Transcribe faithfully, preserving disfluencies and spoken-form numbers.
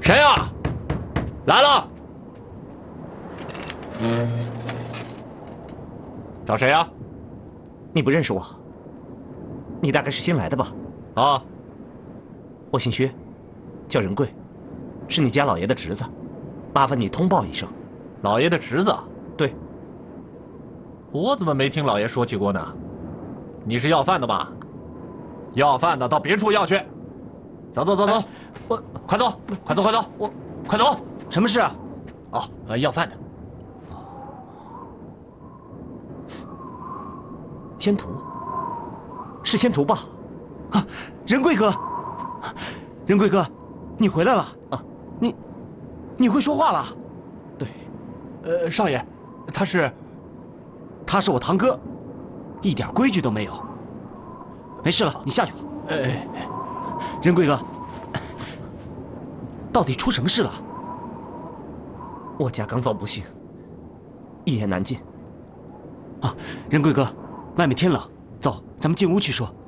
谁呀？来了。找谁呀？ 你不认识我？你大概是新来的吧？ 啊， 我姓薛，叫仁贵，是你家老爷的侄子，麻烦你通报一声。 老爷的侄子？ 对。 我怎么没听老爷说起过呢？你是要饭的吧？要饭的到别处要去。走走走走， 我快走，快走快走， 我快走。 什么事啊？ 哦，呃，要饭的。 仙途，是仙途吧？啊，仁贵哥，仁贵哥，你回来了啊！你，你会说话了？ 对，呃，少爷，他是， 他是我堂哥，一点规矩都没有。没事了，你下去吧。 哎， 仁贵哥，到底出什么事了？我家刚遭不幸，一言难尽。啊，仁贵哥。外面天冷，走，咱们进屋去说。